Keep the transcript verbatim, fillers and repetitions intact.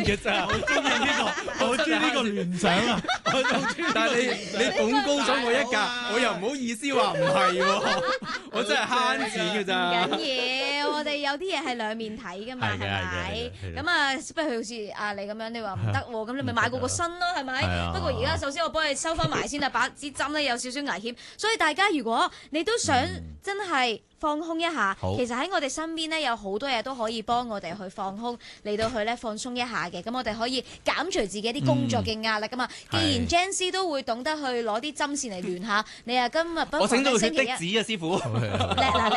嘅咋。 我中意呢個，我中意呢個聯想啊！ 但係你你捧高咗我一格，我又唔好意思話唔係喎，我真係慳錢嘅唔咋。 緊要，我哋有啲嘢係兩面睇噶嘛，係係嘅係嘅咪係嘅？ 咁啊，不如好似啊你咁樣，你話唔得喎，咁你咪買過個新咯，係咪係啊？ 不過而家首先我幫你收翻埋先啦，把支針咧有少少危險，所以大家如果你都想真係放空一下， 好其實喺我哋身邊咧有好多嘢都可以幫我哋去放空，嚟到去咧放鬆一下嘅。咁我哋可以減除自己啲工作嘅壓力噶嘛。既然 Jan 師都會懂得去攞啲針線嚟亂下，你啊今日不妨我整到血咧星期一的紙啊，師傅。 叻嗱。